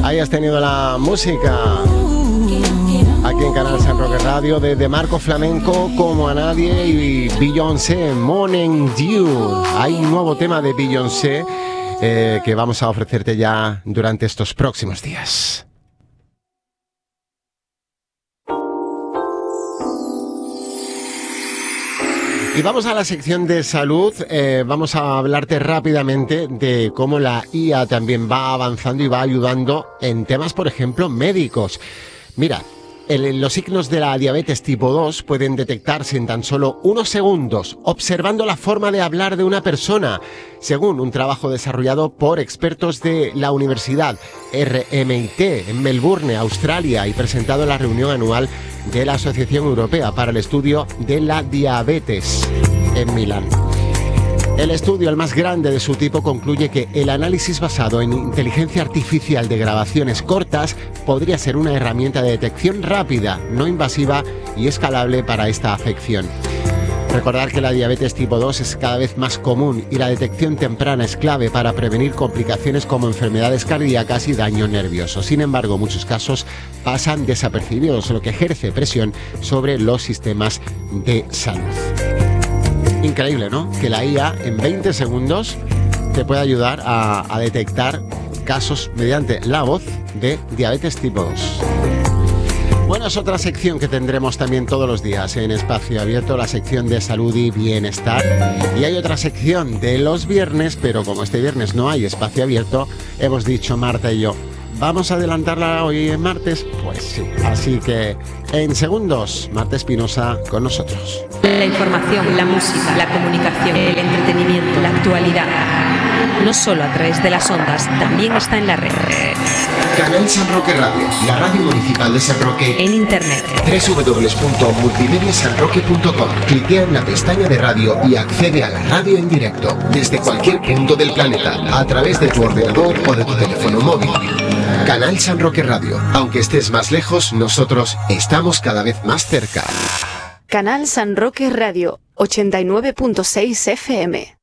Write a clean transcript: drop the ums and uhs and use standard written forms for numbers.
Ahí has tenido la música aquí en Canal San Roque Radio de Marco Flamenco, Como a Nadie, y Beyoncé, Morning Dew. Hay un nuevo tema de Beyoncé que vamos a ofrecerte ya durante estos próximos días. Y vamos a la sección de salud. Vamos a hablarte rápidamente de cómo la IA también va avanzando y va ayudando en temas, por ejemplo, médicos. Mira, los signos de la diabetes tipo 2 pueden detectarse en tan solo unos segundos, observando la forma de hablar de una persona, según un trabajo desarrollado por expertos de la Universidad RMIT en Melbourne, Australia, y presentado en la reunión anual de la Asociación Europea para el Estudio de la Diabetes en Milán. El estudio, el más grande de su tipo, concluye que el análisis basado en inteligencia artificial de grabaciones cortas podría ser una herramienta de detección rápida, no invasiva y escalable para esta afección. Recordar que la diabetes tipo 2 es cada vez más común y la detección temprana es clave para prevenir complicaciones como enfermedades cardíacas y daño nervioso. Sin embargo, muchos casos pasan desapercibidos, lo que ejerce presión sobre los sistemas de salud. Increíble, ¿no? Que la IA en 20 segundos te puede ayudar a detectar casos mediante la voz de diabetes tipo 2. Bueno, es otra sección que tendremos también todos los días en Espacio Abierto, la sección de salud y bienestar. Y hay otra sección de los viernes, pero como este viernes no hay Espacio Abierto, hemos dicho Marta y yo, ¿vamos a adelantarla hoy en martes? Pues sí. Así que en segundos, Marta Espinosa con nosotros. La información, la música, la comunicación, el entretenimiento, la actualidad. No solo a través de las ondas, también está en la red. Canal San Roque Radio, la radio municipal de San Roque. En internet. www.multimediasanroque.com. Cliquea en la pestaña de radio y accede a la radio en directo desde cualquier punto del planeta, a través de tu ordenador o de tu teléfono móvil. Canal San Roque Radio. Aunque estés más lejos, nosotros estamos cada vez más cerca. Canal San Roque Radio, 89.6 FM.